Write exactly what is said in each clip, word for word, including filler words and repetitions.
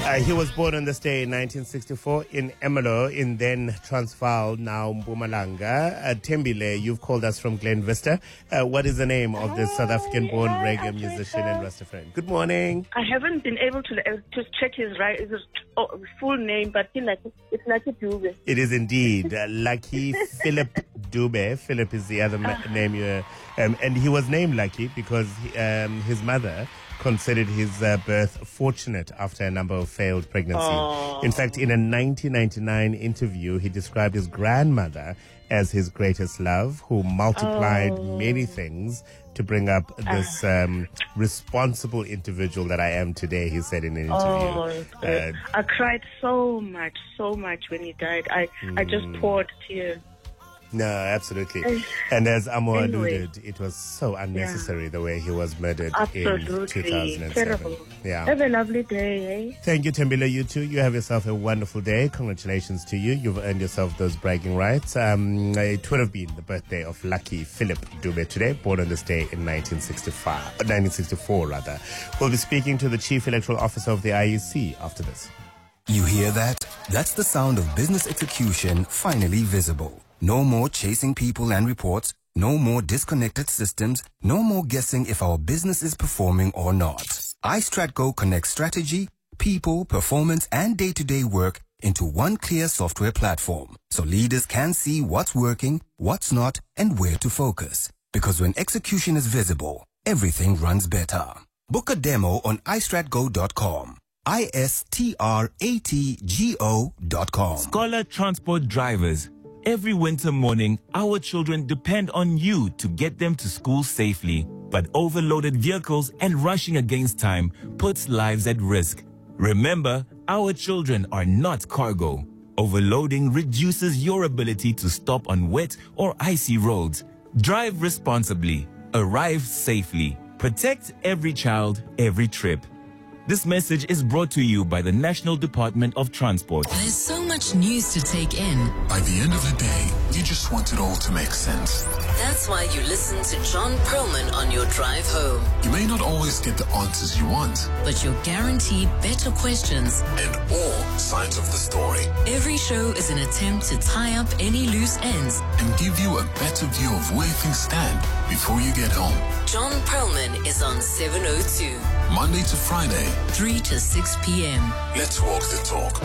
Uh, he was born on this day in nineteen sixty-four in Emelo, in then Transvaal, now Mpumalanga. Uh, Thembile, you've called us from Glen Vista. Uh, what is the name of this South African-born Hi, reggae Africa. musician and Rastafarian? Good morning. I haven't been able to uh, to check his right his oh, full name, but he like it's Lucky Dube. It is indeed uh, Lucky Philip Dube. Philip is the other ma- name you, um, and he was named Lucky because he, um, his mother considered his uh, birth fortunate after a number of failed pregnancy. Oh. In fact, in a nineteen ninety-nine interview, he described his grandmother as his greatest love, who multiplied Oh. many things to bring up this um, responsible individual that I am today, he said in an interview. Oh, Uh, I cried so much, so much when he died. I I just poured tears. No, absolutely. And as Amo Anyway. alluded, it was so unnecessary the way he was murdered in Absolutely two thousand seven. terrible. Yeah. Have a lovely day, eh? Thank you, Thembile. You too. You have yourself a wonderful day. Congratulations to you. You've earned yourself those bragging rights. Um, it would have been the birthday of Lucky Philip Dube today, born on this day in nineteen sixty-five, nineteen sixty-four rather. We'll be speaking to the Chief Electoral Officer of the I E C after this. You hear that? That's the sound of business execution finally visible. No more chasing people and reports. No more disconnected systems. No more guessing if our business is performing or not. iStratGo connects strategy, people, performance, and day-to-day work into one clear software platform, so leaders can see what's working, what's not, and where to focus. Because when execution is visible, everything runs better. Book a demo on i strat go dot com. I S T R A T G O dot com. Scholar Transport drivers, every winter morning, our children depend on you to get them to school safely. But overloaded vehicles and rushing against time puts lives at risk. Remember, our children are not cargo. Overloading reduces your ability to stop on wet or icy roads. Drive responsibly. Arrive safely. Protect every child, every trip. This message is brought to you by the National Department of Transport. There's so much news to take in. By the end of the day, you just want it all to make sense. That's why you listen to John Perlman on your drive home. You may not always get the answers you want, But you're guaranteed better questions. and all sides of the story, Every show is an attempt to tie up any loose ends. and give you a better view of where things stand before you get home. John Perlman is on seven oh two, Monday to Friday, three to six p.m. let's walk the talk.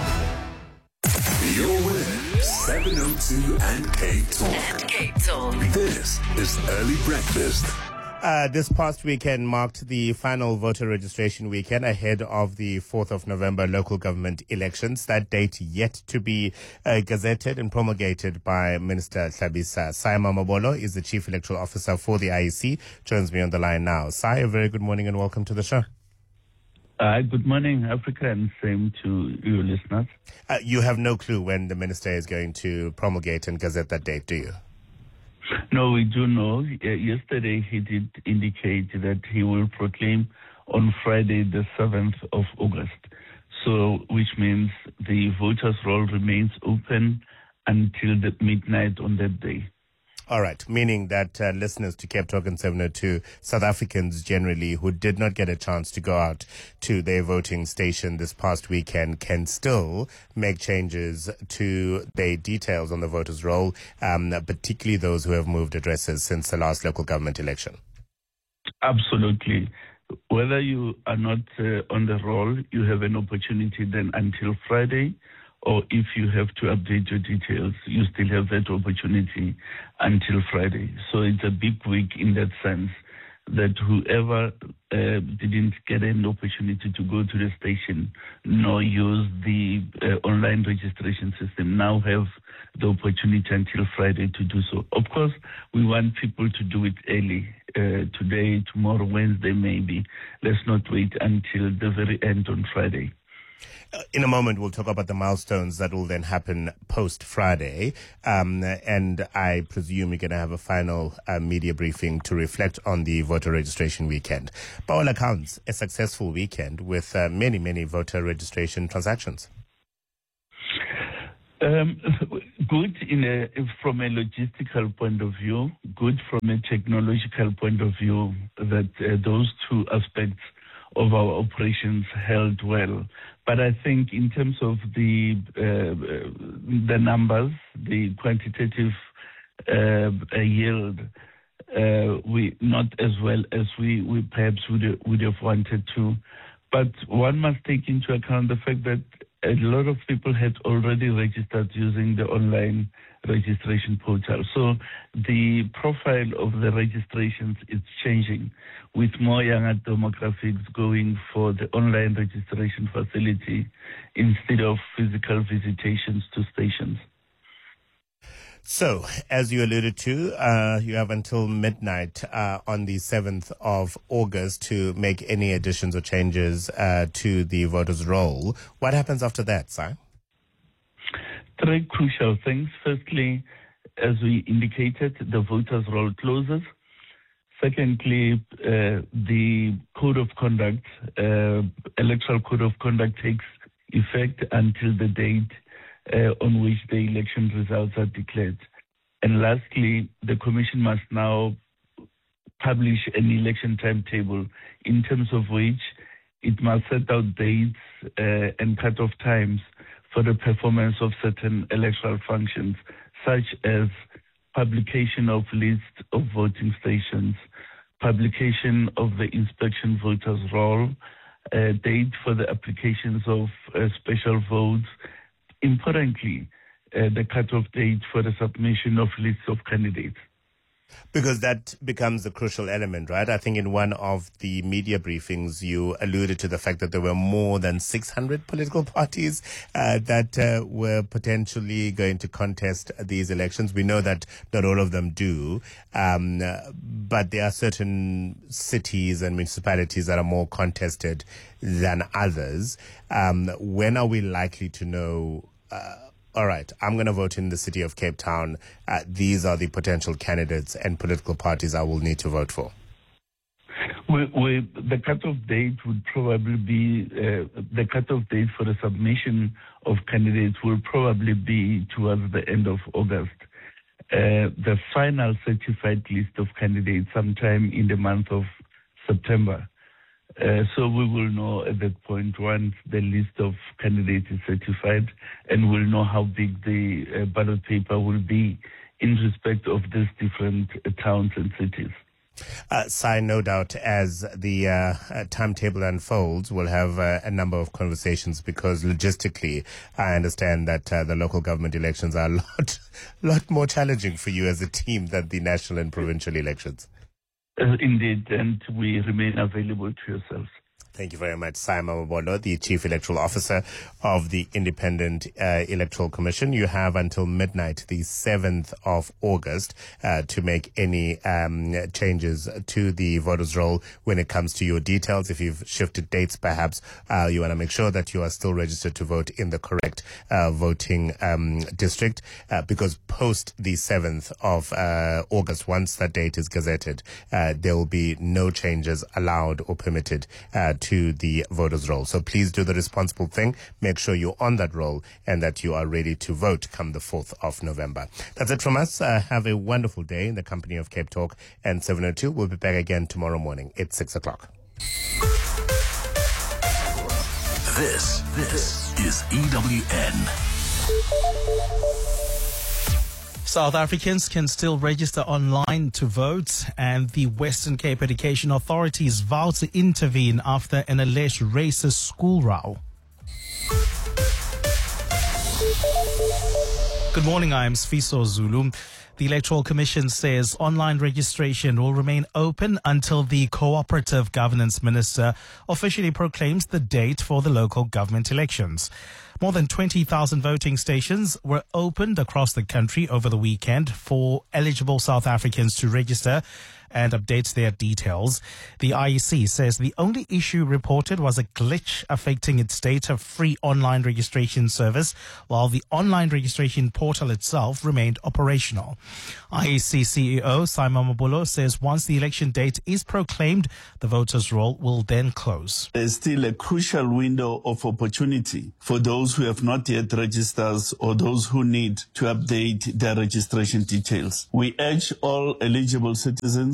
You're with seven oh two and K Talk. Cape Talk. This is Early Breakfast. Uh, this past weekend marked the final voter registration weekend ahead of the fourth of November local government elections. That date yet to be uh, gazetted and promulgated by Minister Hlabisa. Sai Mamabolo is the Chief Electoral Officer for the I E C. Joins me on the line now. Sai, a very good morning and welcome to the show. Uh, good morning, Africa, and same to you listeners. Uh, you have no clue when the minister is going to promulgate and gazette that date, do you? No, we do know. Uh, yesterday he did indicate that he will proclaim on Friday the seventh of August. So, which means the voters' roll remains open until the midnight on that day. All right, meaning that uh, listeners to Cape Talk and seven oh two, South Africans generally who did not get a chance to go out to their voting station this past weekend can still make changes to their details on the voters' roll, um, particularly those who have moved addresses since the last local government election. Absolutely. Whether you are not uh, on the roll, you have an opportunity then until Friday, or if you have to update your details, you still have that opportunity until Friday. So it's a big week in that sense, that whoever uh, didn't get an opportunity to go to the station nor use the uh, online registration system now have the opportunity until Friday to do so. Of course, we want people to do it early, uh, today, tomorrow, Wednesday maybe. Let's not wait until the very end on Friday. In a moment, we'll talk about the milestones that will then happen post-Friday. Um, and I presume you're going to have a final uh, media briefing to reflect on the voter registration weekend. By all accounts, a successful weekend with uh, many, many voter registration transactions. Um, good in a, from a logistical point of view, good from a technological point of view, that uh, those two aspects of our operations held well. But I think in terms of the uh, the numbers, the quantitative uh, yield, uh, we not as well as we, we perhaps would would have wanted to. But one must take into account the fact that a lot of people had already registered using the online registration portal. So the profile of the registrations is changing, with more younger demographics going for the online registration facility instead of physical visitations to stations. So, as you alluded to, uh, you have until midnight uh, on the seventh of August to make any additions or changes uh, to the voters' roll. What happens after that, Si? Three crucial things. Firstly, as we indicated, the voters' roll closes. Secondly, uh, the code of conduct, uh, electoral code of conduct takes effect until the date Uh, on which the election results are declared. And lastly, the Commission must now publish an election timetable in terms of which it must set out dates uh, and cut-off times for the performance of certain electoral functions, such as publication of lists of voting stations, publication of the inspection voters roll, uh, date for the applications of uh, special votes. Importantly, uh, the cut-off date for the submission of lists of candidates. Because that becomes a crucial element, right? I think in one of the media briefings, you alluded to the fact that there were more than six hundred political parties uh, that uh, were potentially going to contest these elections. We know that not all of them do, um, but there are certain cities and municipalities that are more contested than others. Um, when are we likely to know uh, all right, I'm going to vote in the city of Cape Town. Uh, these are the potential candidates and political parties I will need to vote for? We, we, the cutoff date would probably be, uh, the cutoff date for the submission of candidates will probably be towards the end of August. Uh, the final certified list of candidates sometime in the month of September. Uh, so we will know at that point once the list of candidates is certified, and we'll know how big the uh, ballot paper will be in respect of these different uh, towns and cities. Uh, Si, no doubt, as the uh, uh, timetable unfolds, we'll have uh, a number of conversations because logistically, I understand that uh, the local government elections are a lot, lot more challenging for you as a team than the national and provincial elections. Uh, indeed, and we remain available to yourselves. Thank you very much, Si Mamabolo, the Chief Electoral Officer of the Independent uh, Electoral Commission. You have until midnight, the seventh of August, uh, to make any um, changes to the voters' roll when it comes to your details. If you've shifted dates, perhaps uh, you want to make sure that you are still registered to vote in the correct uh, voting um, district, uh, because post the seventh of uh, August, once that date is gazetted, uh, there will be no changes allowed or permitted uh, to the voters' roll. So please do the responsible thing. Make sure you're on that roll and that you are ready to vote come the fourth of November. That's it from us. Uh, have a wonderful day in the company of Cape Talk and seven oh two. We'll be back again tomorrow morning at six o'clock. This, this is E W N. South Africans can still register online to vote, and the Western Cape Education Authorities vow to intervene after an alleged racist school row. Good morning, I am Sfiso Zulu. The Electoral Commission says online registration will remain open until the Cooperative Governance Minister officially proclaims the date for the local government elections. More than twenty thousand voting stations were opened across the country over the weekend for eligible South Africans to register and update their details. The I E C says the only issue reported was a glitch affecting its data-free online registration service, while the online registration portal itself remained operational. I E C C E O Simon Mabulo says once the election date is proclaimed, the voters' roll will then close. There's still a crucial window of opportunity for those who have not yet registered or those who need to update their registration details. We urge all eligible citizens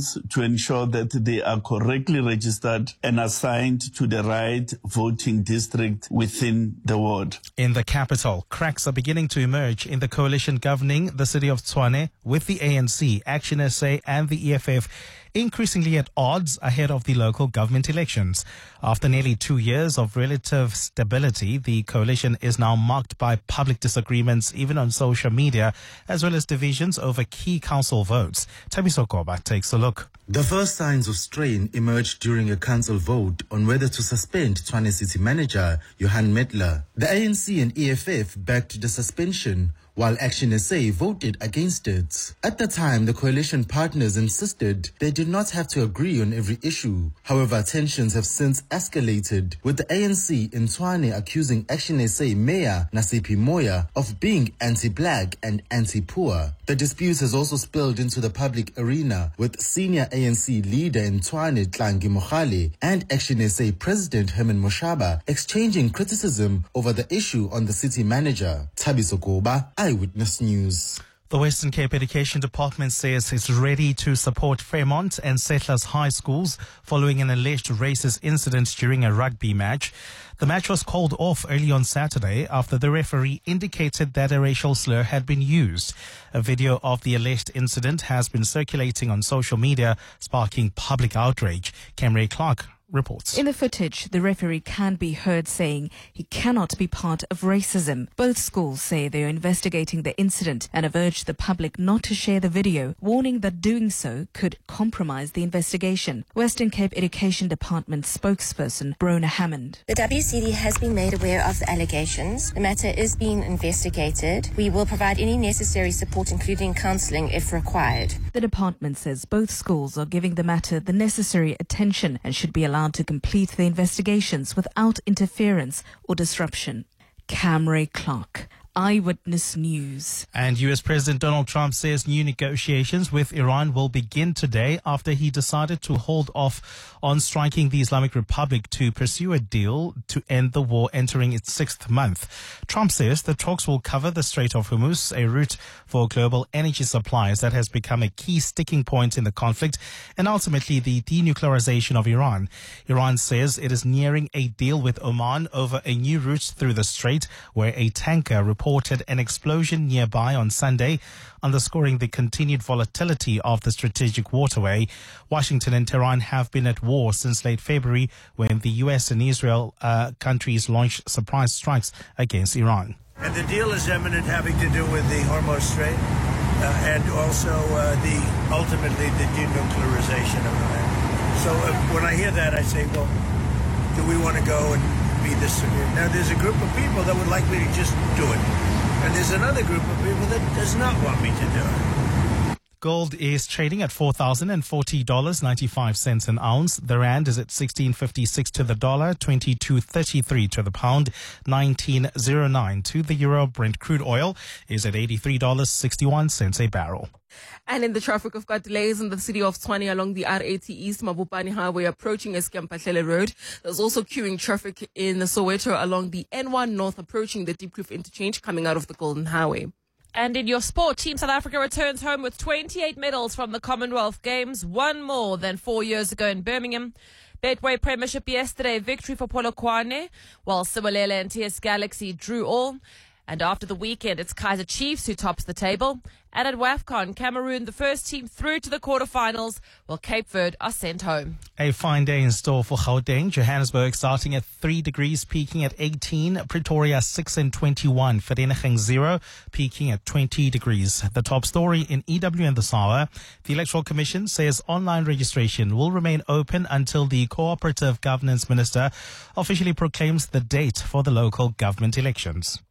elections to ensure that they are correctly registered and assigned to the right voting district within the ward. In the capital, cracks are beginning to emerge in the coalition governing the city of Tshwane, with the A N C, Action S A and the E F F increasingly at odds ahead of the local government elections. After nearly two years of relative stability, the coalition is now marked by public disagreements, even on social media, as well as divisions over key council votes. Thabiso Koba takes a look. The first signs of strain emerged during a council vote on whether to suspend Tshwane City Manager Johan Medler. The A N C and E F F backed the suspension, while Action S A voted against it. At the time, the coalition partners insisted they did not have to agree on every issue. However, tensions have since escalated, with the A N C in Tshwane accusing Action S A Mayor Nasipi Moya of being anti-black and anti-poor. The dispute has also spilled into the public arena, with senior A N C leader in Tshwane Tlangi Mohale and Action S A President Herman Moshaba exchanging criticism over the issue on the city manager. Thabiso Koba, Eyewitness News. The Western Cape Education Department says it's ready to support Fairmont and Settlers High Schools following an alleged racist incident during a rugby match. The match was called off early on Saturday after the referee indicated that a racial slur had been used. A video of the alleged incident has been circulating on social media, sparking public outrage. Camry Clark reports. In the footage, the referee can be heard saying he cannot be part of racism. Both schools say they are investigating the incident and have urged the public not to share the video, warning that doing so could compromise the investigation. Western Cape Education Department spokesperson Brona Hammond. The W C D has been made aware of the allegations. The matter is being investigated. We will provide any necessary support, including counselling if required. The department says both schools are giving the matter the necessary attention and should be allowed to complete the investigations without interference or disruption. Camry Clark, Eyewitness News. And U S President Donald Trump says new negotiations with Iran will begin today after he decided to hold off on striking the Islamic Republic to pursue a deal to end the war entering its sixth month. Trump says the talks will cover the Strait of Hormuz, a route for global energy supplies that has become a key sticking point in the conflict, and ultimately the denuclearization of Iran. Iran says it is nearing a deal with Oman over a new route through the strait, where a tanker reported an explosion nearby on Sunday, underscoring the continued volatility of the strategic waterway. Washington and Tehran have been at war since late February, when the U S and Israel uh, countries launched surprise strikes against Iran. And the deal is imminent, having to do with the Hormuz Strait uh, and also uh, the ultimately the denuclearization of Iran. So uh, when I hear that, I say, well, do we want to go and be this severe? Now, there's a group of people that would like me to just do it. And there's another group of people that does not want me to do it. Gold is trading at four thousand forty dollars and ninety-five cents an ounce. The rand is at sixteen fifty-six to the dollar, twenty-two thirty-three to the pound, nineteen oh nine to the euro. Brent crude oil is at eighty-three dollars and sixty-one cents a barrel. And in the traffic, we've got delays in the city of Tshwane along the R eighty East Mabopane Highway approaching Eskempahlele Road. There's also queuing traffic in the Soweto along the N one North approaching the Deep Kloof interchange coming out of the Golden Highway. And in your sport, Team South Africa returns home with twenty-eight medals from the Commonwealth Games, one more than four years ago in Birmingham. Betway Premiership yesterday, victory for Polokwane, while Simolela and T S Galaxy drew all. And after the weekend, it's Kaizer Chiefs who tops the table. And at WAFCON, Cameroon, the first team through to the quarterfinals, while Cape Verde are sent home. A fine day in store for Gauteng. Johannesburg starting at three degrees, peaking at eighteen. Pretoria six and twenty-one. Vereeniging zero, peaking at twenty degrees. The top story in E W N this hour. The Electoral Commission says online registration will remain open until the Cooperative Governance Minister officially proclaims the date for the local government elections.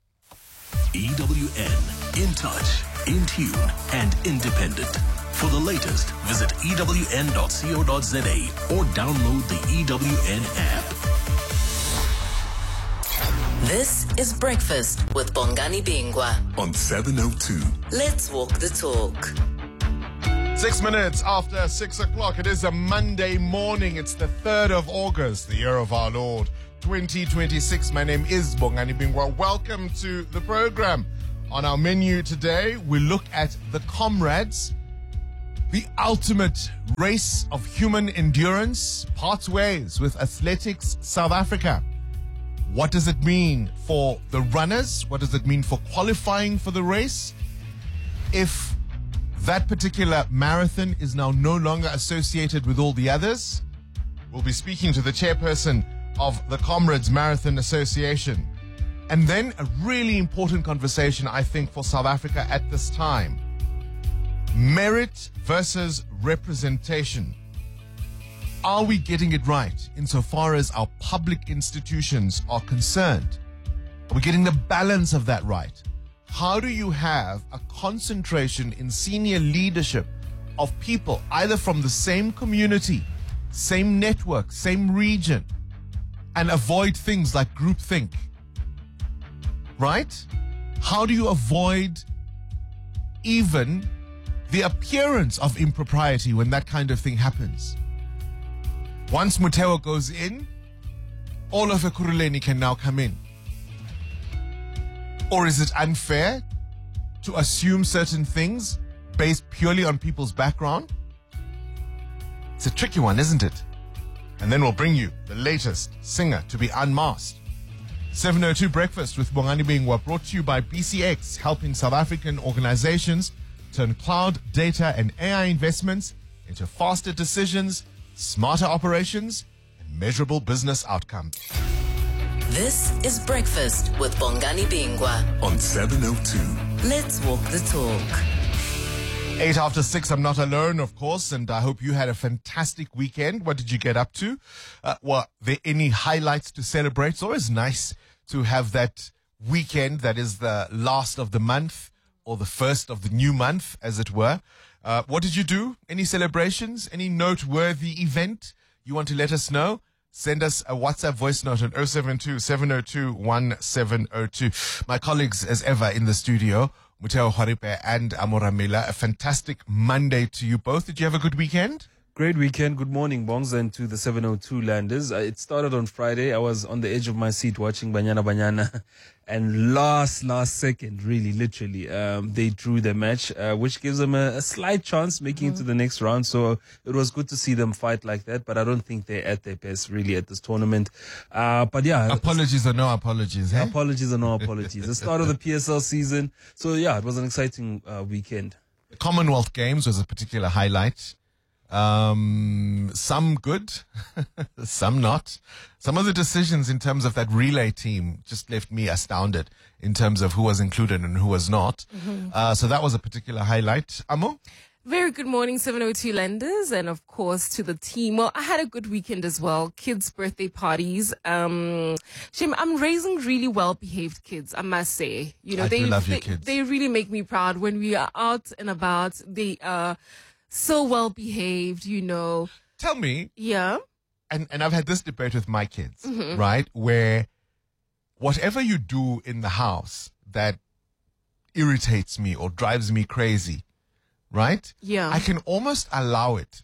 E W N, in touch, in tune, and independent. For the latest, visit E W N dot co dot za or download the E W N app. This is Breakfast with Bongani Bingwa on seven oh two. Let's walk the talk. Six minutes after six o'clock. It is a Monday morning. It's the third of August, the year of our Lord, twenty twenty-six. My name is Bongani Bingwa. Welcome to the program. On our menu today, we look at the comrades The ultimate race of human endurance parts ways with Athletics South Africa. What does it mean for the runners? What does it mean for qualifying for the race? If that particular marathon is now no longer associated with all the others, we'll be speaking to the chairperson of the Comrades Marathon Association. And then a really important conversation, I think, for South Africa at this time. Merit versus representation. Are we getting it right insofar as our public institutions are concerned? Are we getting the balance of that right? How do you have a concentration in senior leadership of people either from the same community, same network, same region, and avoid things like groupthink? Right? How do you avoid even the appearance of impropriety when that kind of thing happens? Once Mutewa goes in, all of Ekurhuleni can now come in. Or is it unfair to assume certain things based purely on people's background? It's a tricky one, isn't it? And then we'll bring you the latest singer to be unmasked. seven oh two Breakfast with Bongani Bingwa, brought to you by B C X, helping South African organizations turn cloud, data, and A I investments into faster decisions, smarter operations, and measurable business outcomes. This is Breakfast with Bongani Bingwa on seven oh two. Let's walk the talk. Eight after six, I'm not alone, of course, and I hope you had a fantastic weekend. What did you get up to? Uh, were there any highlights to celebrate? It's always nice to have that weekend that is the last of the month or the first of the new month, as it were. Uh, what did you do? Any celebrations? Any noteworthy event you want to let us know? Send us a WhatsApp voice note on oh seven two, seven oh two, one seven oh two. My colleagues, as ever, in the studio, Mutewa Horipe and Amora Mila, a fantastic Monday to you both. Did you have a good weekend? Great weekend. Good morning, Bongs, and to the seven oh two landers. Uh, it started on Friday. I was on the edge of my seat watching Banyana Banyana. And last, last second, really, literally, um, they drew the match, uh, which gives them a, a slight chance making mm. it to the next round. So it was good to see them fight like that. But I don't think they're at their best, really, at this tournament. Uh, but yeah. Apologies or no apologies, eh? Apologies or no apologies. The start of the P S L season. So yeah, it was an exciting uh, weekend. The Commonwealth Games was a particular highlight. Um, some good, some not. Some of the decisions in terms of that relay team just left me astounded in terms of who was included and who was not. Mm-hmm. Uh, so that was a particular highlight. Amo? Very good morning, seven oh two lenders, and of course to the team. Well, I had a good weekend as well. Kids' birthday parties. Um, Shem, I'm raising really well-behaved kids, I must say. You know, I they, do love they, your kids. They really make me proud when we are out and about. They are so well-behaved, you know. Tell me. Yeah. And, and I've had this debate with my kids, mm-hmm. right? Where whatever you do in the house that irritates me or drives me crazy, right? Yeah. I can almost allow it,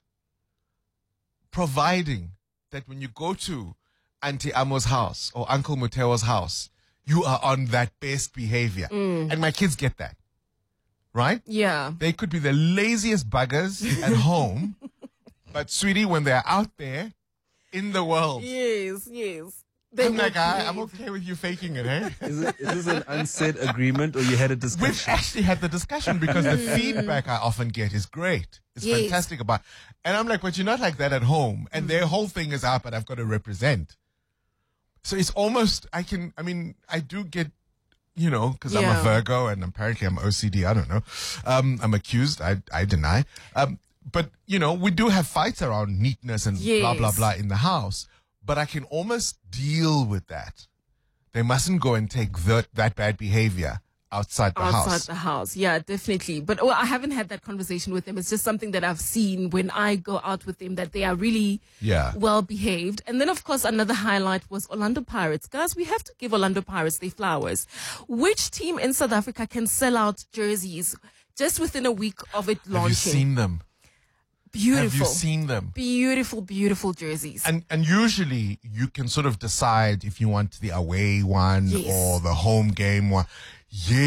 providing that when you go to Auntie Amo's house or Uncle Mutewa's house, you are on that best behavior. Mm. And my kids get that, right? Yeah. They could be the laziest buggers at home, but sweetie, when they're out there in the world. Yes, yes. They I'm like, I, I'm okay with you faking it, eh? Is, it, is this an unsaid agreement or you had a discussion? We've actually had the discussion because the feedback I often get is great. It's Yes. fantastic about, and I'm like, but you're not like that at home. And their whole thing is up, but I've got to represent. So it's almost, I can, I mean, I do get, you know, because I'm Yeah. a Virgo and apparently I'm O C D. I don't know. Um, I'm accused. I, I deny. Um, but you know, we do have fights around neatness and blah, blah, Yes. blah in the house. But I can almost deal with that. They mustn't go and take that, that bad behavior outside the Outside house. the house. Yeah, definitely. But well, I haven't had that conversation with them. It's just something that I've seen when I go out with them, that they are really Yeah. well behaved. And then, of course, another highlight was Orlando Pirates. Guys, we have to give Orlando Pirates their flowers. Which team in South Africa can sell out jerseys just within a week of it launching? Have you seen them? Beautiful. Have you seen them? Beautiful, beautiful jerseys. And and usually you can sort of decide if you want the away one Yes. or the home game one. Yay.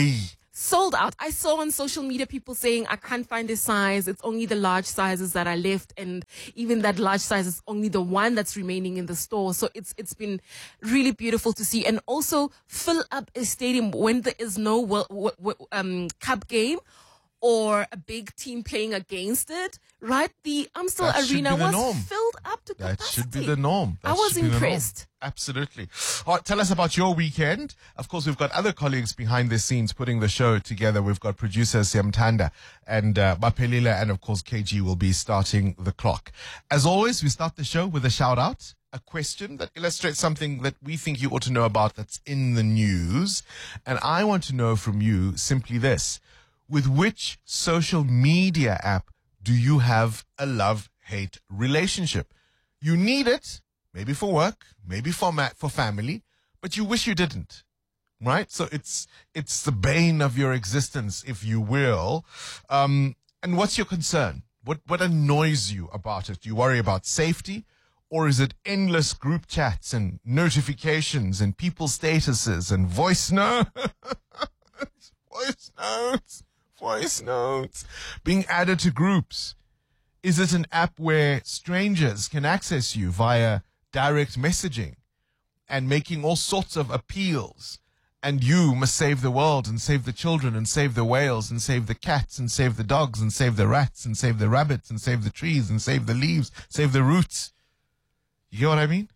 sold out. I saw on social media people saying, I can't find a size. It's only the large sizes that are left. And even that large size is only the one that's remaining in the store. So it's it's been really beautiful to see. And also fill up a stadium when there is no w- w- w- um, cup game or a big team playing against it, right? The Amstel That should Arena be the was norm. filled up to That capacity. should be the norm. That I was should be the norm. impressed. Absolutely. All right, tell us about your weekend. Of course, we've got other colleagues behind the scenes putting the show together. We've got producer Siamtanda and uh, Bapelila, and of course, K G will be starting the clock. As always, we start the show with a shout out, a question that illustrates something that we think you ought to know about that's in the news. And I want to know from you simply this. With which social media app do you have a love-hate relationship? You need it, maybe for work, maybe for ma- for family, but you wish you didn't, right? So it's it's the bane of your existence, if you will. Um, and what's your concern? What what annoys you about it? Do you worry about safety? Or is it endless group chats and notifications and people's statuses and voice notes? voice notes. Voice notes being added to groups. Is it an app where strangers can access you via direct messaging and making all sorts of appeals? And you must save the world and save the children and save the whales and save the cats and save the dogs and save the rats and save the rabbits and save the trees and save the leaves, save the roots. You get what I mean?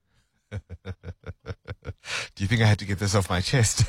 Do you think I had to get this off my chest?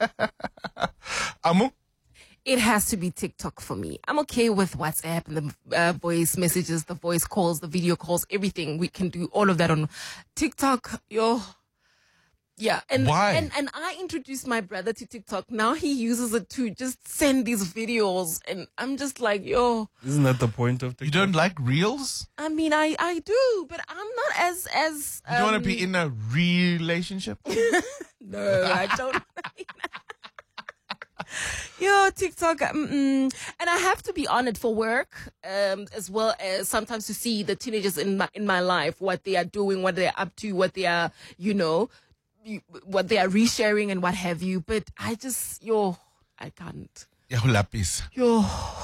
Amu? It has to be TikTok for me. I'm okay with WhatsApp and the uh, voice messages, the voice calls, the video calls, everything. We can do all of that on TikTok. Yo, yeah. And, Why? And, and I introduced my brother to TikTok. Now he uses it to just send these videos. And I'm just like, yo. Isn't that the point of TikTok? You don't like reels? I mean, I, I do, but I'm not as, as, You don't um, want to be in a relationship? No, I don't. Yo, TikTok, mm-mm. And I have to be on it for work, um, as well as sometimes to see the teenagers in my in my life, what they are doing, what they're up to, what they are, you know, what they are resharing and what have you. But I just, yo, I can't. Yo, lapis. Yo,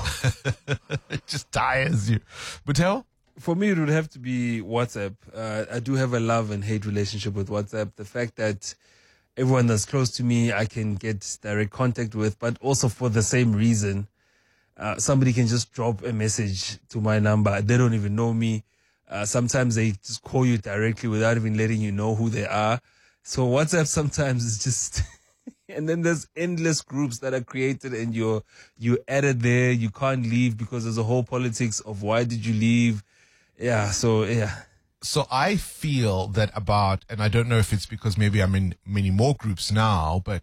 it just tires you. Butel? For me, it would have to be WhatsApp. Uh, I do have a love and hate relationship with WhatsApp. The fact that everyone that's close to me, I can get direct contact with, but also for the same reason. Uh, somebody can just drop a message to my number. They don't even know me. Uh, sometimes they just call you directly without even letting you know who they are. So WhatsApp sometimes is just, and then there's endless groups that are created and you're, you added there. You can't leave because there's a whole politics of why did you leave? Yeah. So yeah. So I feel that about, and I don't know if it's because maybe I'm in many more groups now, but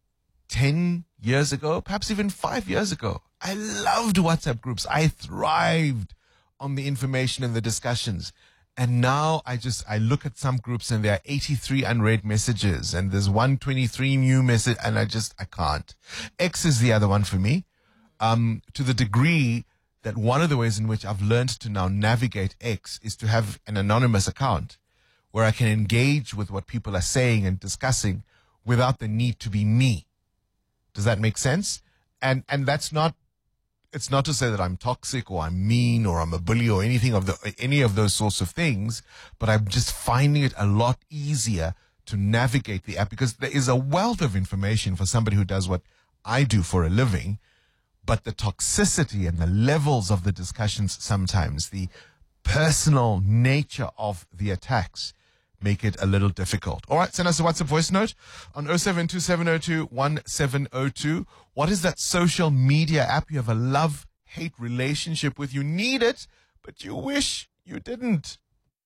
ten years ago, perhaps even five years ago, I loved WhatsApp groups. I thrived on the information and the discussions. And now I just, I look at some groups and there are eighty-three unread messages and there's one hundred twenty-three new message and I just, I can't. X is the other one for me. Um, to the degree that one of the ways in which I've learned to now navigate X is to have an anonymous account where I can engage with what people are saying and discussing without the need to be me. Does that make sense? And, and that's not, it's not to say that I'm toxic or I'm mean or I'm a bully or anything of the, any of those sorts of things, but I'm just finding it a lot easier to navigate the app because there is a wealth of information for somebody who does what I do for a living. But the toxicity and the levels of the discussions sometimes, the personal nature of the attacks make it a little difficult. All right, send us a WhatsApp voice note on oh seven two seven oh two one seven oh two. What is that social media app you have a love-hate relationship with? You need it, but you wish you didn't.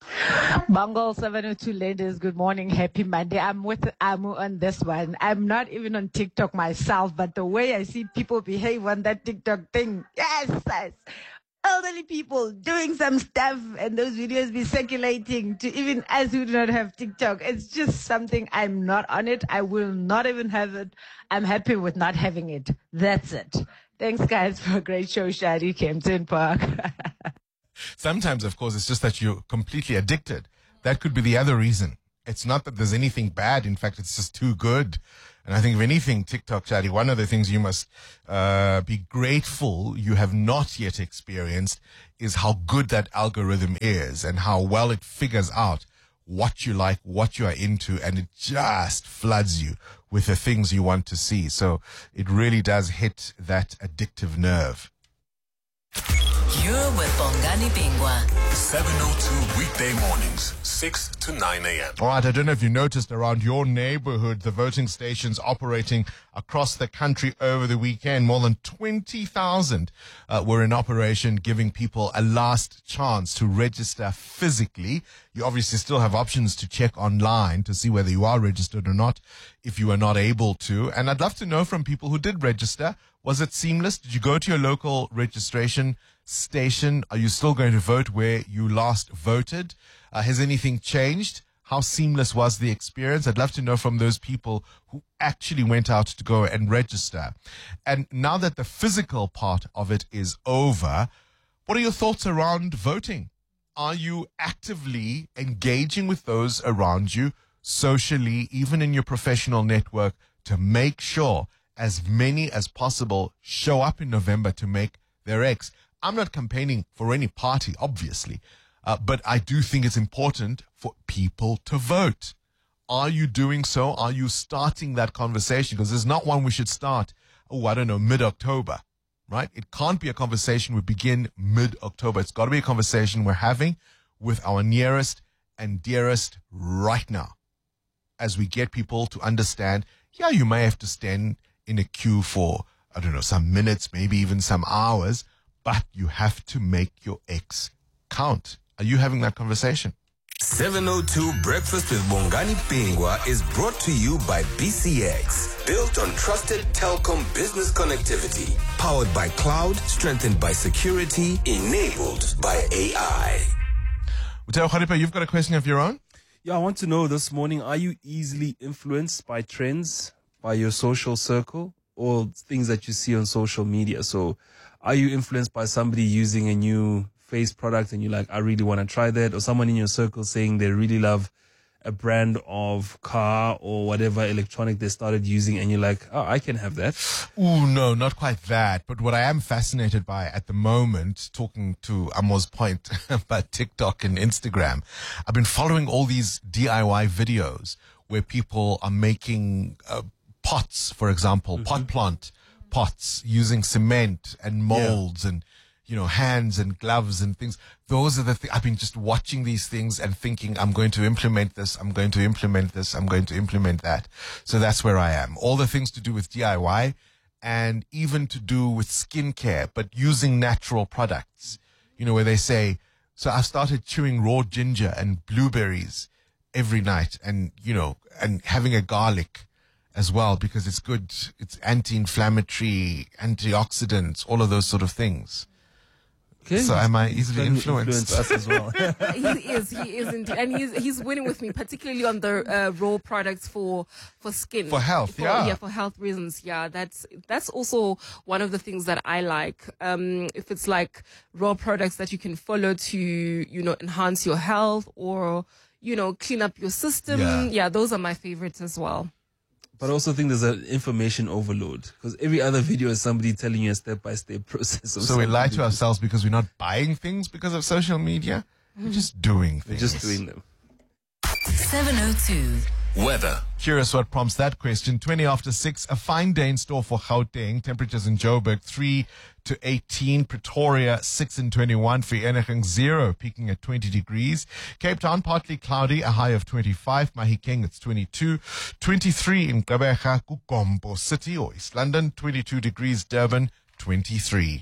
Bungle seven oh two ladies, good morning, happy Monday. I'm with Amu on this one. I'm not even on TikTok myself, but the way I see people behave on that TikTok thing, yes, yes. Elderly people doing some stuff and those videos be circulating to even us who do not have TikTok. It's just something, I'm not on it. I will not even have it. I'm happy with not having it. That's it. Thanks guys for a great show, Shadi, Kempton Park. Sometimes, of course, it's just that you're completely addicted. That could be the other reason. It's not that there's anything bad. In fact, it's just too good. And I think if anything, TikTok, Shadi, one of the things you must uh, be grateful you have not yet experienced is how good that algorithm is and how well it figures out what you like, what you are into, and it just floods you with the things you want to see. So it really does hit that addictive nerve. You're with Bongani Bingwa. seven oh two weekday mornings, six to nine a.m. All right, I don't know if you noticed around your neighborhood, the voting stations operating across the country over the weekend, more than twenty thousand uh, were in operation, giving people a last chance to register physically. You obviously still have options to check online to see whether you are registered or not, if you are not able to. And I'd love to know from people who did register, was it seamless? Did you go to your local registration station? Are you still going to vote where you last voted? Uh, has anything changed? How seamless was the experience? I'd love to know from those people who actually went out to go and register. And now that the physical part of it is over, what are your thoughts around voting? Are you actively engaging with those around you socially, even in your professional network, to make sure as many as possible show up in November to make their X? I'm not campaigning for any party, obviously, uh, but I do think it's important for people to vote. Are you doing so? Are you starting that conversation? Because there's not one we should start, oh, I don't know, mid-October, right? It can't be a conversation we begin mid-October. It's got to be a conversation we're having with our nearest and dearest right now, as we get people to understand, yeah, you may have to stand in a queue for, I don't know, some minutes, maybe even some hours, but you have to make your X count. Are you having that conversation? seven oh two Breakfast with Bongani Bingwa is brought to you by B C X. Built on trusted telecom business connectivity. Powered by cloud, strengthened by security, enabled by A I. Uteo Kharipa, you've got a question of your own? Yeah, I want to know this morning, are you easily influenced by trends, by your social circle, or things that you see on social media? So are you influenced by somebody using a new face product and you're like, I really want to try that? Or someone in your circle saying they really love a brand of car or whatever electronic they started using and you're like, oh, I can have that? Ooh, no, not quite that. But what I am fascinated by at the moment, talking to Amo's point about TikTok and Instagram, I've been following all these D I Y videos where people are making uh, pots, for example, mm-hmm. pot plant pots using cement and molds yeah. and, you know, hands and gloves and things. Those are the things. I've been just watching these things and thinking, I'm going to implement this. I'm going to implement this. I'm going to implement that. So that's where I am. All the things to do with D I Y and even to do with skincare, but using natural products, you know, where they say, so I started chewing raw ginger and blueberries every night and, you know, and having a garlic as well, because it's good. It's anti-inflammatory, antioxidants, all of those sort of things. Okay. So am I easily influenced? Influence us as well. He is, he is indeed. And he's, he's winning with me, particularly on the uh, raw products for, for skin. For health, for, yeah. Yeah, for health reasons. Yeah, that's, that's also one of the things that I like. Um, if it's like raw products that you can follow to, you know, enhance your health or, you know, clean up your system. Yeah, yeah those are my favorites as well. But I also think there's an information overload because every other video is somebody telling you a step-by-step process. Of so we lie to ourselves because we're not buying things because of social media. We're just doing things. We're just doing them. seven oh two Weather. Curious what prompts that question. twenty after six, a fine day in store for Gauteng. Temperatures in Joburg, three to eighteen. Pretoria, six and twenty-one. Vereeniging, zero, peaking at twenty degrees. Cape Town, partly cloudy, a high of twenty-five. Mahikeng, it's twenty-two. twenty-three in Gqeberha, Kukombo City or East London. twenty-two degrees, Durban, twenty-three.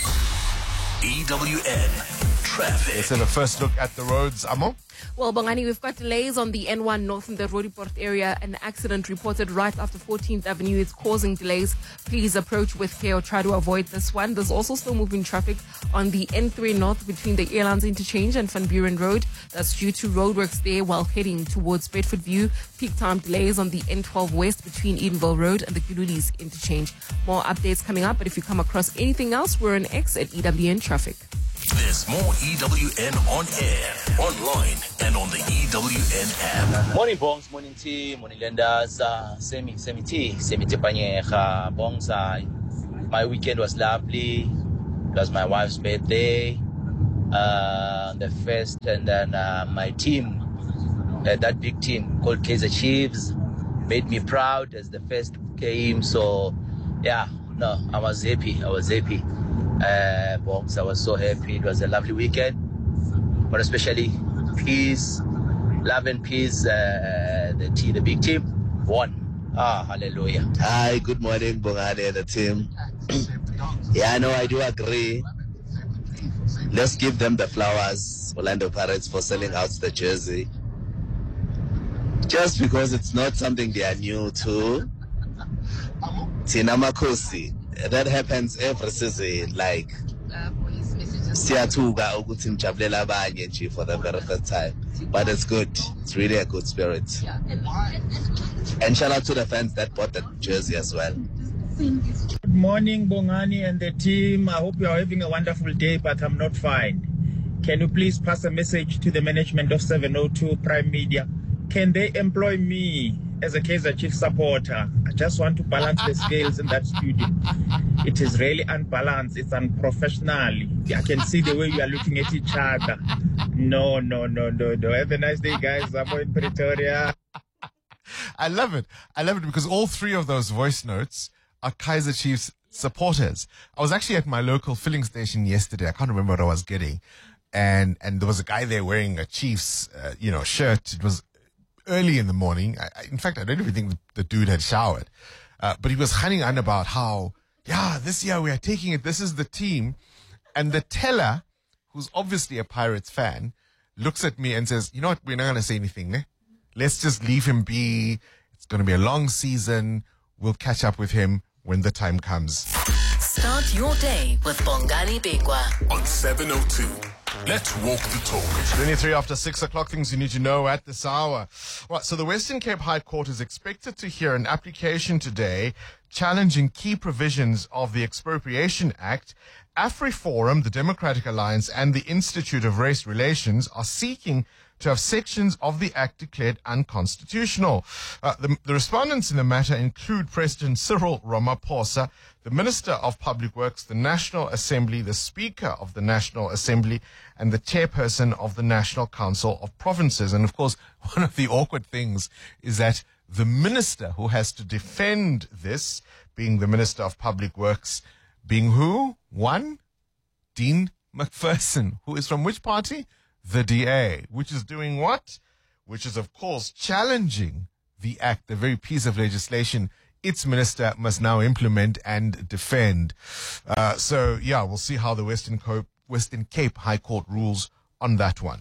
E W N traffic. Let's have a first look at the roads, Amo. Well, Bongani, we've got delays on the N one North in the Roodepoort area. An accident reported right after fourteenth Avenue. It's causing delays. Please approach with care or try to avoid this one. There's also still moving traffic on the N three North between the Airlines Interchange and Van Buren Road. That's due to roadworks there while heading towards Bedford View. Peak time delays on the N twelve West between Edenville Road and the Kululis Interchange. More updates coming up, but if you come across anything else, we're on X at E W N Traffic. There's more E W N on air, online, and on the E W N app. Morning, Bongs. Morning, T. Morning, Lendas. Uh, Semi, Semi T. Semi Tepanyecha. Bongs. Uh, my weekend was lovely. It was my wife's birthday. Uh, the first, and then uh, my team, uh, that big team called Kaizer Chiefs, made me proud as the first game. So, yeah, no, I was happy. I was happy. Uh, Bongs, I was so happy. It was a lovely weekend, but especially peace, love and peace. Uh, the team, the big team, won. Ah, hallelujah. Hi, good morning, Bongani and the team. Yeah, no, I do agree. Let's give them the flowers, Orlando Pirates, for selling out the jersey. Just because it's not something they are new to. Tina Makosi. That happens every season, like Siatuga Ogutim Chablela Banyanchi for the very first time. But it's good. It's really a good spirit. And shout out to the fans that bought the jersey as well. Good morning, Bongani and the team. I hope you are having a wonderful day, but I'm not fine. Can you please pass a message to the management of seven oh two Prime Media? Can they employ me as a Kaizer Chiefs supporter? I just want to balance the scales in that studio. It is really unbalanced. It's unprofessional. I can see the way you are looking at each other. No, no, no, no, no. Have a nice day, guys. I'm in Pretoria. I love it. I love it because all three of those voice notes are Kaizer Chiefs supporters. I was actually at my local filling station yesterday. I can't remember what I was getting. And, and there was a guy there wearing a Chiefs, uh, you know, shirt. It was early in the morning. I, I, in fact, I don't even think the, the dude had showered. Uh, but he was hunting on about how, yeah, this year we are taking it. This is the team. And the teller, who's obviously a Pirates fan, looks at me and says, you know what? We're not going to say anything, eh? Let's just leave him be. It's going to be a long season. We'll catch up with him when the time comes. Start your day with Bongani Bigwa on seven oh two. Let's walk the talk. twenty-three after six o'clock, things you need to know at this hour. Right, so the Western Cape High Court is expected to hear an application today challenging key provisions of the Expropriation Act. AfriForum, the Democratic Alliance, and the Institute of Race Relations are seeking to have sections of the Act declared unconstitutional. Uh, the, the respondents in the matter include President Cyril Ramaphosa, the Minister of Public Works, the National Assembly, the Speaker of the National Assembly, and the Chairperson of the National Council of Provinces. And of course, one of the awkward things is that the minister who has to defend this, being the Minister of Public Works, being who? One? Dean McPherson, who is from which party? The D A, which is doing what? Which is, of course, challenging the act, the very piece of legislation its minister must now implement and defend. Uh, so, yeah, we'll see how the Western Cape, Western Cape High Court rules on that one.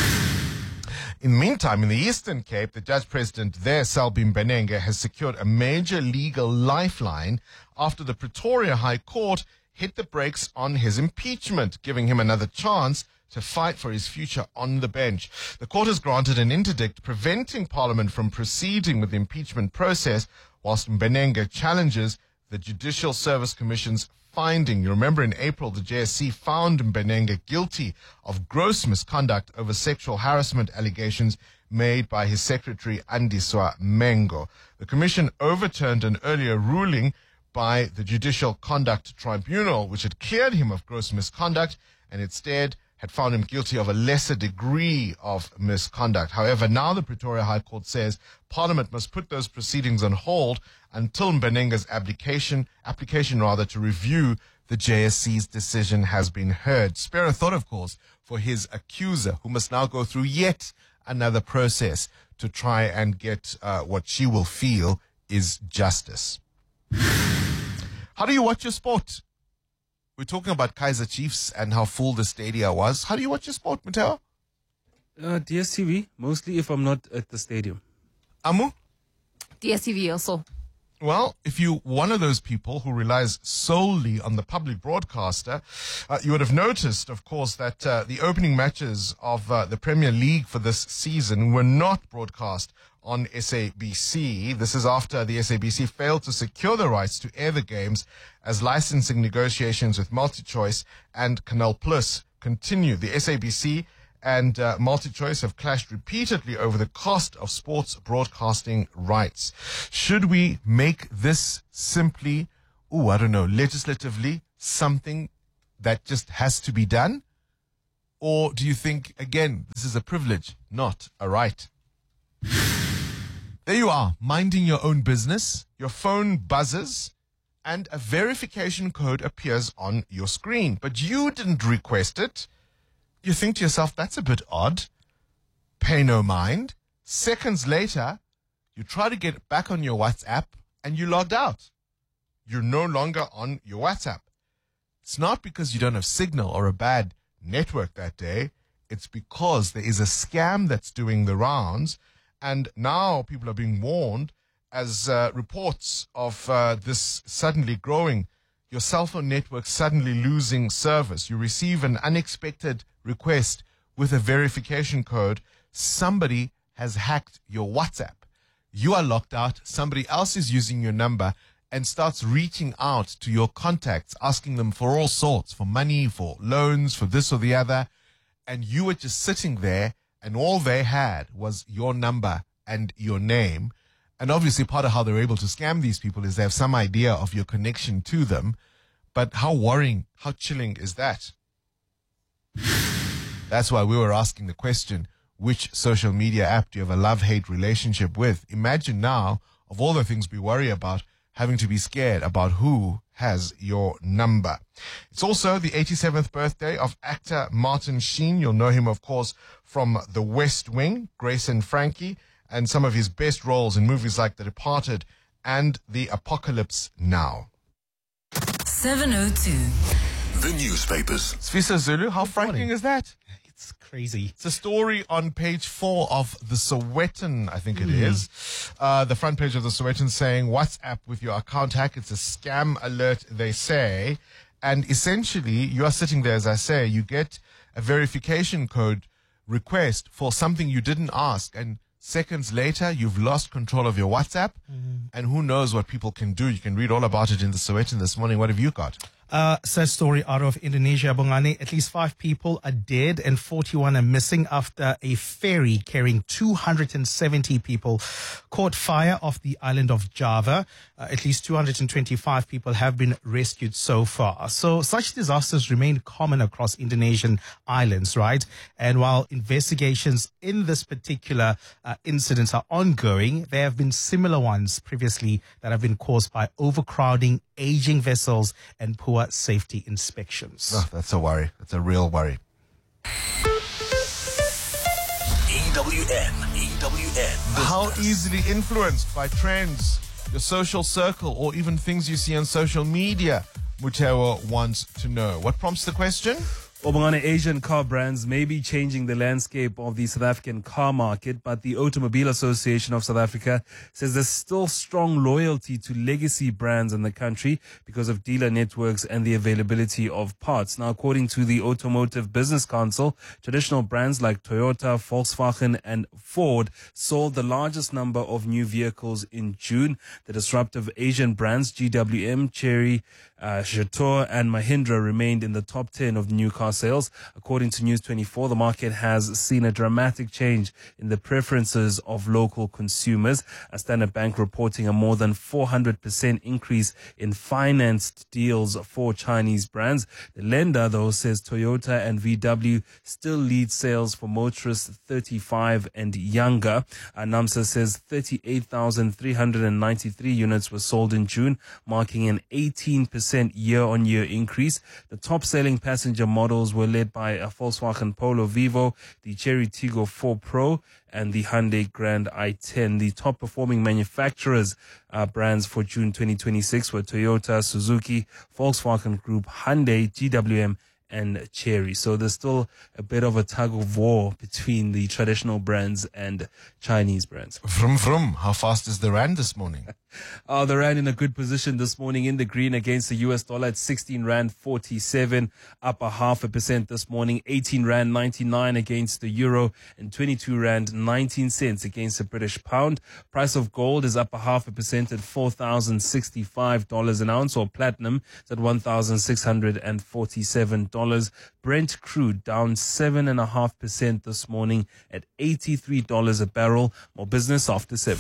In the meantime, in the Eastern Cape, the judge president there, Selby Mbenenge, has secured a major legal lifeline after the Pretoria High Court hit the brakes on his impeachment, giving him another chance to fight for his future on the bench. The court has granted an interdict preventing Parliament from proceeding with the impeachment process, whilst Mbenenge challenges the Judicial Service Commission's finding. You remember in April, the J S C found Mbenenge guilty of gross misconduct over sexual harassment allegations made by his secretary, Andiswa Mengo. The commission overturned an earlier ruling by the Judicial Conduct Tribunal, which had cleared him of gross misconduct and instead had found him guilty of a lesser degree of misconduct. However, now the Pretoria High Court says Parliament must put those proceedings on hold until Mbenenge's application, application rather, to review the J S C's decision has been heard. Spare a thought, of course, for his accuser, who must now go through yet another process to try and get uh, what she will feel is justice. How do you watch your sport? We're talking about Kaizer Chiefs and how full the stadia was. How do you watch your sport, Mateo? Uh, D S T V, mostly if I'm not at the stadium. Amu? D S T V also. Well, if you're one of those people who relies solely on the public broadcaster, uh, you would have noticed, of course, that uh, the opening matches of uh, the Premier League for this season were not broadcast on S A B C. This is after the S A B C failed to secure the rights to air the games as licensing negotiations with MultiChoice and Canal Plus continue. The S A B C and uh, MultiChoice have clashed repeatedly over the cost of sports broadcasting rights. Should we make this simply, oh, I don't know, legislatively something that just has to be done? Or do you think, again, this is a privilege, not a right? There you are, minding your own business. Your phone buzzes and a verification code appears on your screen, but you didn't request it. You think to yourself, that's a bit odd. Pay no mind. Seconds later, you try to get back on your WhatsApp and you logged out. You're no longer on your WhatsApp. It's not because you don't have signal or a bad network that day. It's because there is a scam that's doing the rounds, and now people are being warned as uh, reports of uh, this suddenly growing, your cell phone network suddenly losing service. You receive an unexpected request with a verification code. Somebody has hacked your WhatsApp. You are locked out. Somebody else is using your number and starts reaching out to your contacts, asking them for all sorts, for money, for loans, for this or the other. And you were just sitting there, and all they had was your number and your name. And obviously part of how they're able to scam these people is they have some idea of your connection to them. But how worrying, how chilling is that? That's why we were asking the question, which social media app do you have a love-hate relationship with? Imagine now, of all the things we worry about, having to be scared about who has your number. It's also the eighty-seventh birthday of actor Martin Sheen. You'll know him, of course, from The West Wing, Grace and Frankie, and some of his best roles in movies like The Departed and The Apocalypse Now. seven oh two. The newspapers. Sfisa Zulu, how frightening is that? It's crazy. It's a story on page four of the Sowetan, I think it Mm. is. Uh, the front page of the Sowetan saying, WhatsApp with your account hack. It's a scam alert, they say. And essentially, you are sitting there, as I say, you get a verification code request for something you didn't ask. And seconds later, you've lost control of your WhatsApp. Mm. And who knows what people can do. You can read all about it in the Sowetan this morning. What have you got? Uh, sad story out of Indonesia, Bongani. At least five people are dead and forty-one are missing after a ferry carrying two hundred seventy people caught fire off the island of Java. Uh, at least two hundred twenty-five people have been rescued so far. So such disasters remain common across Indonesian islands, right? And while investigations in this particular uh, incident are ongoing, there have been similar ones previously that have been caused by overcrowding, aging vessels, and poor safety inspections. Oh, that's a worry. That's a real worry. E W N, E W N. How easily influenced by trends, your social circle, or even things you see on social media? Mutewa wants to know. What prompts the question? Obongane, Asian car brands may be changing the landscape of the South African car market, but the Automobile Association of South Africa says there's still strong loyalty to legacy brands in the country because of dealer networks and the availability of parts. Now, according to the Automotive Business Council, traditional brands like Toyota, Volkswagen, and Ford sold the largest number of new vehicles in June. The disruptive Asian brands G W M, Chery, uh, Chateau, and Mahindra remained in the top ten of new car sales. According to News twenty-four, the market has seen a dramatic change in the preferences of local consumers. A Standard Bank reporting a more than four hundred percent increase in financed deals for Chinese brands. The lender, though, says Toyota and V W still lead sales for motorists thirty-five and younger. Uh, NAMSA says thirty-eight thousand three hundred ninety-three units were sold in June, marking an eighteen percent year-on-year increase. The top-selling passenger models were led by a Volkswagen Polo Vivo, the Chery Tiggo four Pro, and the Hyundai Grand i ten. The top performing manufacturers uh, brands for June twenty twenty-six were Toyota, Suzuki, Volkswagen Group, Hyundai, G W M, and Chery. So there's still a bit of a tug of war between the traditional brands and Chinese brands. Vroom vroom. How fast is the rand this morning? Uh, the rand in a good position this morning in the green against the U S dollar at sixteen rand forty-seven, up a half a percent this morning. eighteen rand ninety-nine against the euro and twenty-two rand nineteen cents against the British pound. Price of gold is up a half a percent at four thousand sixty-five dollars an ounce, or platinum is at one thousand six hundred forty-seven dollars. Brent crude down seven and a half percent this morning at eighty-three dollars a barrel. More business after seven.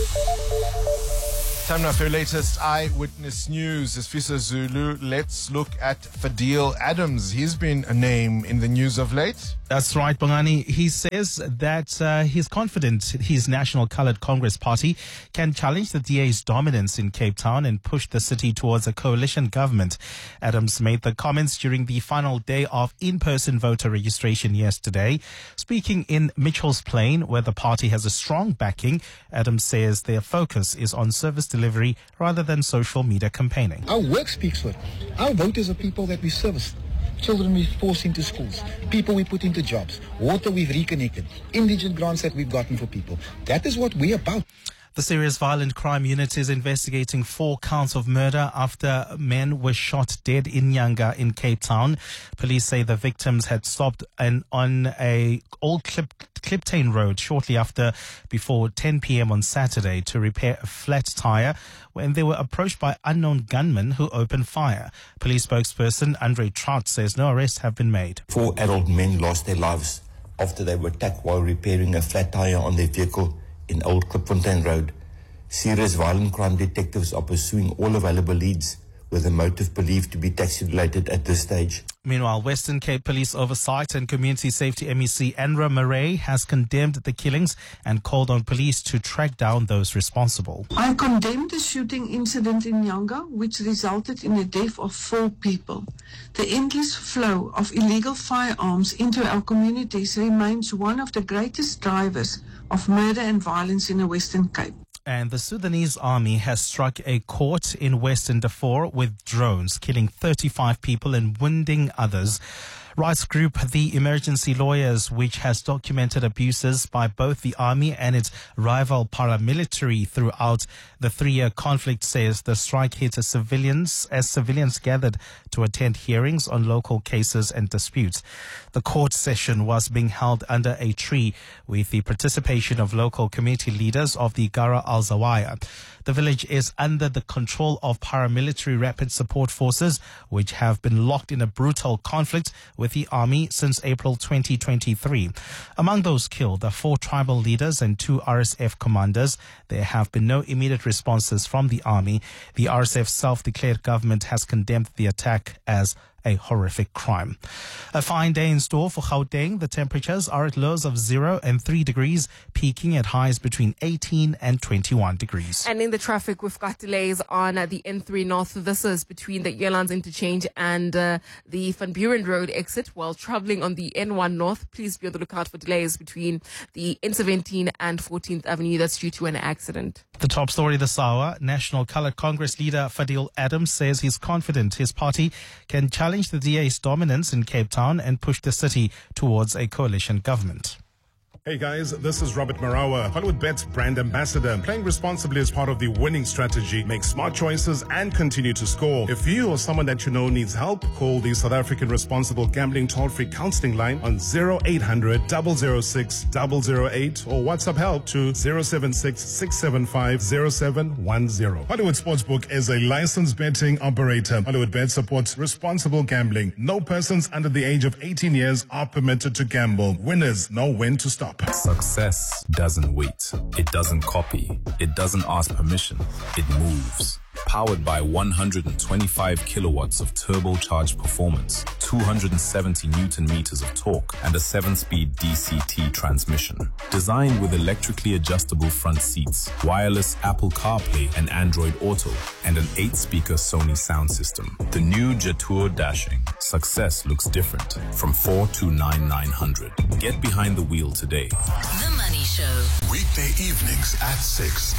Time now for your latest Eyewitness News. As Fisa Zulu, let's look at Fadil Adams. He's been a name in the news of late. That's right, Bongani. He says that uh, he's confident his National Coloured Congress Party can challenge the D A's dominance in Cape Town and push the city towards a coalition government. Adams made the comments during the final day of in-person voter registration yesterday. Speaking in Mitchell's Plain, where the party has a strong backing, Adams says their focus is on service delivery rather than social media campaigning. Our work speaks for it. Our voters are people that we service. Children we force into schools, people we put into jobs, water we've reconnected, indigent grants that we've gotten for people. That is what we're about. The Serious Violent Crime Unit is investigating four counts of murder after men were shot dead in Nyanga in Cape Town. Police say the victims had stopped an, on a old Clip, Kliptane road shortly after before ten p.m. on Saturday to repair a flat tire when they were approached by unknown gunmen who opened fire. Police spokesperson Andre Trout says no arrests have been made. Four adult men lost their lives after they were attacked while repairing a flat tire on their vehicle in Old Klipfontein Road. Serious violent crime detectives are pursuing all available leads, with the motive believed to be taxi-related at this stage. Meanwhile, Western Cape Police Oversight and Community Safety M E C Enra Murray has condemned the killings and called on police to track down those responsible. I condemn the shooting incident in Nyanga, which resulted in the death of four people. The endless flow of illegal firearms into our communities remains one of the greatest drivers of murder and violence in the Western Cape. And the Sudanese army has struck a court in Western Darfur with drones, killing thirty-five people and wounding others. Rights group The Emergency Lawyers, which has documented abuses by both the army and its rival paramilitary throughout the three-year conflict, says the strike hit as civilians as civilians gathered to attend hearings on local cases and disputes. The court session was being held under a tree with the participation of local community leaders of the Gara al-Zawaya. The village is under the control of paramilitary rapid support forces, which have been locked in a brutal conflict with the army since April twenty twenty-three. Among those killed are four tribal leaders and two R S F commanders. There have been no immediate responses from the army. The R S F self-declared government has condemned the attack as a horrific crime. A fine day in store for Gauteng. The temperatures are at lows of zero and three degrees, peaking at highs between eighteen and twenty-one degrees. And in the traffic, we've got delays on uh, the N three North. This is between the Elands interchange and uh, the Van Buren Road exit. While traveling on the N one North, please be on the lookout for delays between the N seventeen and fourteenth Avenue. That's due to an accident. The top story this hour, National Coloured Congress leader Fadil Adams says he's confident his party can challenge the D A's dominance in Cape Town and push the city towards a coalition government. Hey guys, this is Robert Marawa, HollywoodBets brand ambassador. Playing responsibly is part of the winning strategy. Make smart choices and continue to score. If you or someone that you know needs help, call the South African Responsible Gambling toll-free counseling line on zero eight hundred, double oh six, double oh eight or WhatsApp help to zero seven six, six seven five, zero seven one zero. Hollywood Sportsbook is a licensed betting operator. HollywoodBet supports responsible gambling. No persons under the age of eighteen years are permitted to gamble. Winners know when to stop. Success doesn't wait. It doesn't copy. It doesn't ask permission. It moves. Powered by one hundred twenty-five kilowatts of turbocharged performance, two hundred seventy newton meters of torque, and a seven-speed D C T transmission. Designed with electrically adjustable front seats, wireless Apple CarPlay and Android Auto, and an eight-speaker Sony sound system. The new Jetour Dashing. Success looks different. From four to nine nine hundred. Get behind the wheel today. The Money Show. Weekday evenings at six.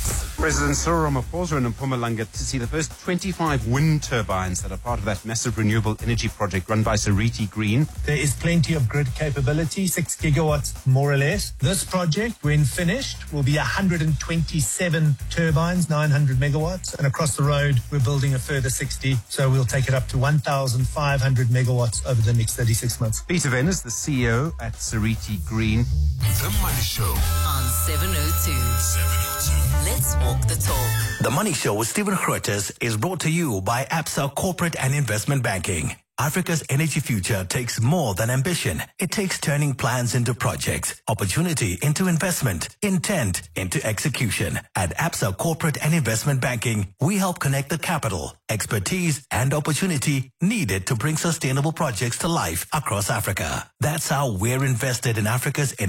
facts. President Cyril Ramaphosa in Mpumalanga to see the first twenty-five wind turbines that are part of that massive renewable energy project run by Seriti Green. There is plenty of grid capability, six gigawatts more or less. This project, when finished, will be one hundred twenty-seven turbines, nine hundred megawatts. And across the road, we're building a further sixty. So we'll take it up to one thousand five hundred megawatts over the next thirty-six months. Peter Venn is the C E O at Seriti Green. The Money Show on seven oh two. seven oh two. Let's walk the talk. The Money Show with Stephen Grootes is brought to you by Absa Corporate and Investment Banking. Africa's energy future takes more than ambition. It takes turning plans into projects, opportunity into investment, intent into execution. At Absa Corporate and Investment Banking, we help connect the capital, expertise, and opportunity needed to bring sustainable projects to life across Africa. That's how we're invested in Africa's